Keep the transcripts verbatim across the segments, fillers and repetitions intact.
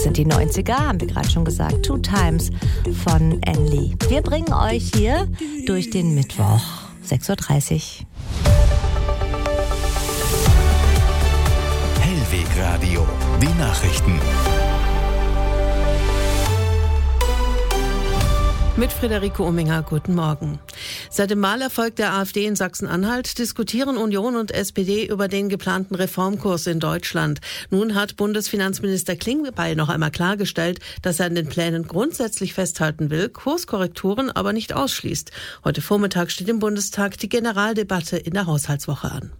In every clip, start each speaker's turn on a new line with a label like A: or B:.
A: Das sind die neunziger, haben wir gerade schon gesagt. Two Times von Anne Lee. Wir bringen euch hier durch den Mittwoch. sechs Uhr dreißig.
B: Hellweg Radio, die Nachrichten.
C: Mit Friederike Ominger, guten Morgen. Seit dem Wahlerfolg der AfD in Sachsen-Anhalt diskutieren Union und S P D über den geplanten Reformkurs in Deutschland. Nun hat Bundesfinanzminister Klingbeil noch einmal klargestellt, dass er an den Plänen grundsätzlich festhalten will, Kurskorrekturen aber nicht ausschließt. Heute Vormittag steht im Bundestag die Generaldebatte in der Haushaltswoche an.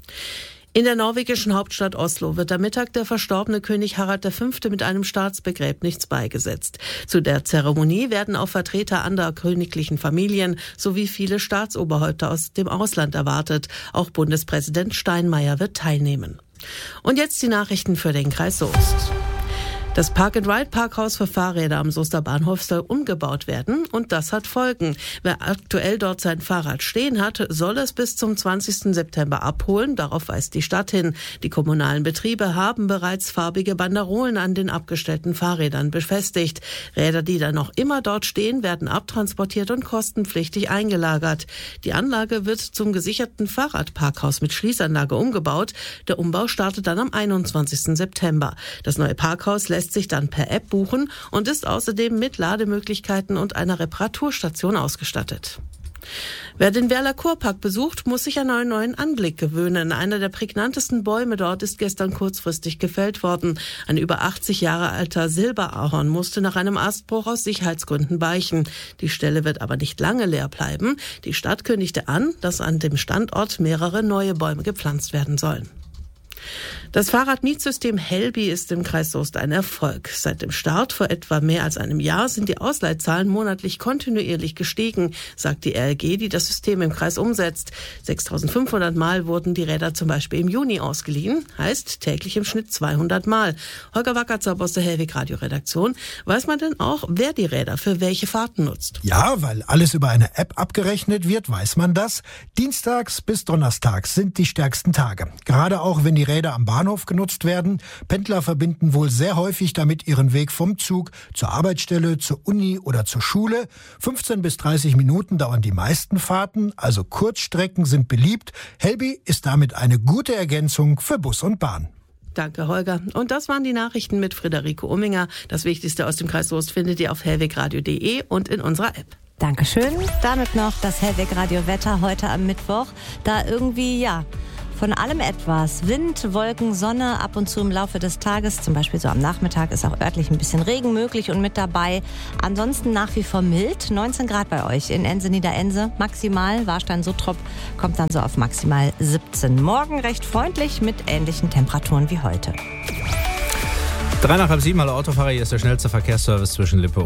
C: In der norwegischen Hauptstadt Oslo wird am Mittag der verstorbene König Harald der Fünfte mit einem Staatsbegräbnis beigesetzt. Zu der Zeremonie werden auch Vertreter anderer königlichen Familien sowie viele Staatsoberhäupter aus dem Ausland erwartet. Auch Bundespräsident Steinmeier wird teilnehmen. Und jetzt die Nachrichten für den Kreis Soest. Das Park-and-Ride-Parkhaus für Fahrräder am Soester Bahnhof soll umgebaut werden und das hat Folgen. Wer aktuell dort sein Fahrrad stehen hat, soll es bis zum zwanzigsten September abholen. Darauf weist die Stadt hin. Die kommunalen Betriebe haben bereits farbige Banderolen an den abgestellten Fahrrädern befestigt. Räder, die dann noch immer dort stehen, werden abtransportiert und kostenpflichtig eingelagert. Die Anlage wird zum gesicherten Fahrradparkhaus mit Schließanlage umgebaut. Der Umbau startet dann am einundzwanzigsten September. Das neue Parkhaus lässt sich dann per App buchen und ist außerdem mit Lademöglichkeiten und einer Reparaturstation ausgestattet. Wer den Werler Kurpark besucht, muss sich an einen neuen Anblick gewöhnen. Einer der prägnantesten Bäume dort ist gestern kurzfristig gefällt worden. Ein über achtzig Jahre alter Silberahorn musste nach einem Astbruch aus Sicherheitsgründen weichen. Die Stelle wird aber nicht lange leer bleiben. Die Stadt kündigte an, dass an dem Standort mehrere neue Bäume gepflanzt werden sollen. Das Fahrradmietsystem Helbi ist im Kreis Soest ein Erfolg. Seit dem Start vor etwa mehr als einem Jahr sind die Ausleihzahlen monatlich kontinuierlich gestiegen, sagt die R L G, die das System im Kreis umsetzt. sechstausendfünfhundert Mal wurden die Räder zum Beispiel im Juni ausgeliehen, heißt täglich im Schnitt zweihundert Mal. Holger Wackertzer aus der Hellweg Radio-Redaktion. Weiß man denn auch, wer die Räder für welche Fahrten nutzt?
D: Ja, weil alles über eine App abgerechnet wird, weiß man das. Dienstags bis Donnerstags sind die stärksten Tage. Gerade auch, wenn die Räder am Bahnhof genutzt werden. Pendler verbinden wohl sehr häufig damit ihren Weg vom Zug zur Arbeitsstelle, zur Uni oder zur Schule. fünfzehn bis dreißig Minuten dauern die meisten Fahrten, also Kurzstrecken sind beliebt. Helbi ist damit eine gute Ergänzung für Bus und Bahn.
C: Danke, Holger. Und das waren die Nachrichten mit Friederike Ominger. Das Wichtigste aus dem Kreis Soest findet ihr auf hellwegradio punkt de und in unserer App.
A: Dankeschön. Damit noch das Hellweg Radio Wetter heute am Mittwoch. Da irgendwie, ja, von allem etwas. Wind, Wolken, Sonne, ab und zu im Laufe des Tages, zum Beispiel so am Nachmittag, ist auch örtlich ein bisschen Regen möglich und mit dabei. Ansonsten nach wie vor mild, neunzehn Grad bei euch in Ense, Niederense. Maximal, Warstein-Suttrop kommt dann so auf maximal siebzehn. Morgen recht freundlich mit ähnlichen Temperaturen wie heute.
E: Drei nach halb sieben, hallo Autofahrer, hier ist der schnellste Verkehrsservice zwischen Lippe